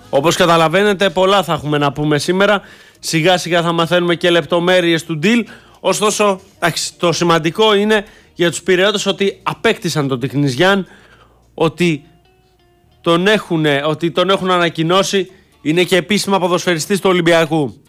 Όπως καταλαβαίνετε, πολλά θα έχουμε να πούμε σήμερα. Σιγά σιγά θα μαθαίνουμε και λεπτομέρειες του deal. Ωστόσο, το σημαντικό είναι για τους Πειραιώτες ότι απέκτησαν τον Τικνιζιάν, ότι τον έχουν ανακοινώσει, είναι και επίσημα ποδοσφαιριστής του Ολυμπιακού.